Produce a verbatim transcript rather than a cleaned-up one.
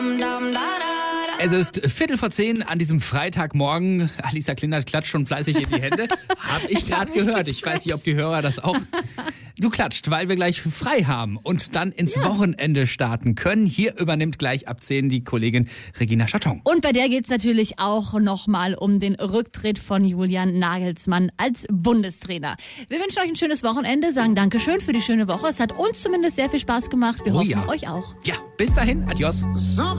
Es ist Viertel vor zehn an diesem Freitagmorgen. Alisa Klindert klatscht schon fleißig in die Hände. Hab ich gerade gehört. Ich weiß nicht, ob die Hörer das auch... Du klatscht, weil wir gleich frei haben und dann ins ja. Wochenende starten können. Hier übernimmt gleich ab zehn die Kollegin Regina Schatton. Und bei der geht es natürlich auch nochmal um den Rücktritt von Julian Nagelsmann als Bundestrainer. Wir wünschen euch ein schönes Wochenende, sagen Dankeschön für die schöne Woche. Es hat uns zumindest sehr viel Spaß gemacht. Wir oh hoffen, ja. euch auch. Ja, bis dahin. Adios.